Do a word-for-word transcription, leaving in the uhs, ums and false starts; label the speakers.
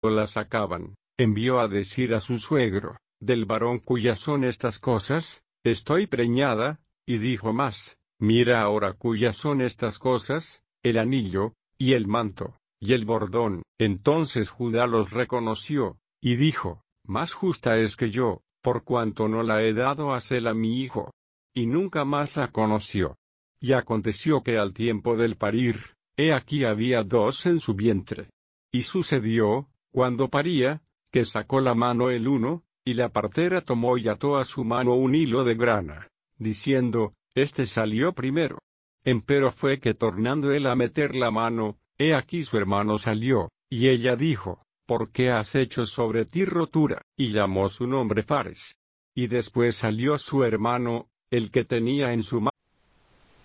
Speaker 1: la sacaban, envió a decir a su suegro, del varón cuyas son estas cosas, estoy preñada, y dijo más, mira ahora cuyas son estas cosas, el anillo, y el manto, y el bordón. Entonces Judá los reconoció, y dijo, más justa es que yo, por cuanto no la he dado a Sela mi hijo. Y nunca más la conoció. Y aconteció que al tiempo del parir, he aquí había dos en su vientre. Y sucedió, cuando paría, que sacó la mano el uno, y la partera tomó y ató a su mano un hilo de grana, diciendo, este salió primero. Empero fue que tornando él a meter la mano, he aquí su hermano salió, y ella dijo, ¿por qué has hecho sobre ti rotura? Y llamó su nombre Fares. Y después salió su hermano, el que tenía en su mano